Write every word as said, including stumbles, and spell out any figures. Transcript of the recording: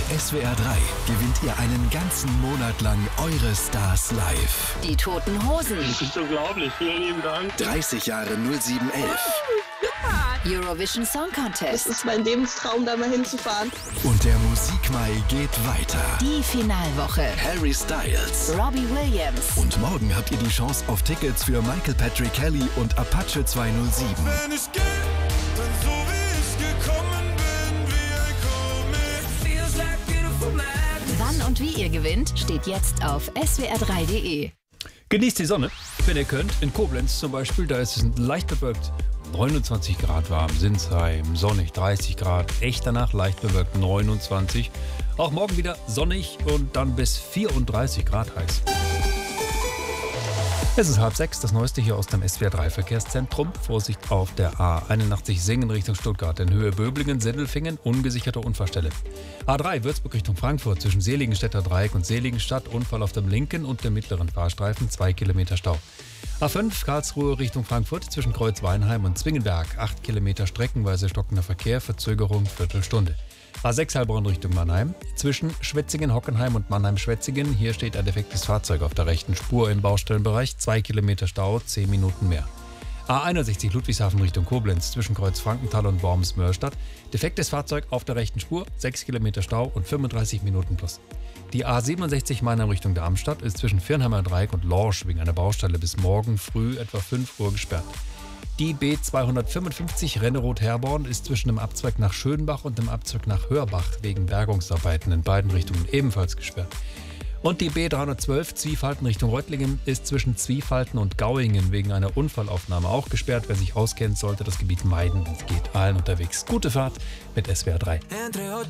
S W R drei gewinnt ihr einen ganzen Monat lang eure Stars live. Die Toten Hosen. Das ist unglaublich. Vielen lieben Dank. dreißig Jahre null sieben elf. Eurovision Song Contest. Das ist mein Lebenstraum, da mal hinzufahren. Und der Musikmai geht weiter. Die Finalwoche. Harry Styles. Robbie Williams. Und morgen habt ihr die Chance auf Tickets für Michael Patrick Kelly und Apache zweihundertsieben. Wenn ich gehe, dann so wie ich gekommen bin, wie ein Komet. Feels like beautiful madness. Wann und wie ihr gewinnt, steht jetzt auf S W R drei punkt de. Genießt die Sonne, wenn ihr könnt. In Koblenz zum Beispiel, da ist es leicht bewölkt. neunundzwanzig Grad warm, Sinsheim, sonnig, dreißig Grad. Echt danach leicht bewölkt, neunundzwanzig. Auch morgen wieder sonnig und dann bis vierunddreißig Grad heiß. Es ist halb sechs, das Neueste hier aus dem S W R drei Verkehrszentrum. Vorsicht auf der A einundachtzig Singen Richtung Stuttgart. In Höhe Böblingen, Sindelfingen, ungesicherte Unfallstelle. A drei Würzburg Richtung Frankfurt zwischen Seligenstädter Dreieck und Seligenstadt. Unfall auf dem linken und dem mittleren Fahrstreifen, zwei Kilometer Stau. A fünf Karlsruhe Richtung Frankfurt zwischen Kreuz-Weinheim und Zwingenberg. acht Kilometer streckenweise stockender Verkehr, Verzögerung Viertelstunde. A sechs Heilbronn Richtung Mannheim, zwischen Schwetzingen-Hockenheim und Mannheim-Schwetzingen. Hier steht ein defektes Fahrzeug auf der rechten Spur im Baustellenbereich, zwei Kilometer Stau, zehn Minuten mehr. A einundsechzig Ludwigshafen Richtung Koblenz, zwischen Kreuz-Frankenthal und Worms-Mörstadt. Defektes Fahrzeug auf der rechten Spur, sechs Kilometer Stau und fünfunddreißig Minuten plus. Die A siebenundsechzig Mannheim Richtung Darmstadt ist zwischen Firnheimer Dreieck und Lorsch wegen einer Baustelle bis morgen früh etwa fünf Uhr gesperrt. Die B zweihundertfünfundfünfzig Renneroth-Herborn ist zwischen dem Abzweig nach Schönbach und dem Abzweig nach Hörbach wegen Bergungsarbeiten in beiden Richtungen ebenfalls gesperrt. Und die B dreihundertzwölf Zwiefalten Richtung Reutlingen ist zwischen Zwiefalten und Gauingen wegen einer Unfallaufnahme auch gesperrt. Wer sich auskennt, sollte das Gebiet meiden, wenn es geht. Allen unterwegs. Gute Fahrt mit S W R drei.